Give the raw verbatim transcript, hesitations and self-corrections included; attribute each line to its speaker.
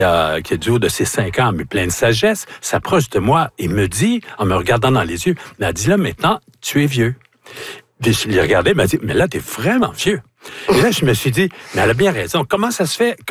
Speaker 1: euh, qui est du haut de ses cinq ans, mais plein de sagesse, s'approche de moi et me dit, en me regardant dans les yeux, elle a dit là, maintenant, tu es vieux. Puis je l'ai regardé, elle m'a dit, mais là, t'es vraiment vieux. Et là, je me suis dit, mais elle a bien raison. Comment ça se fait?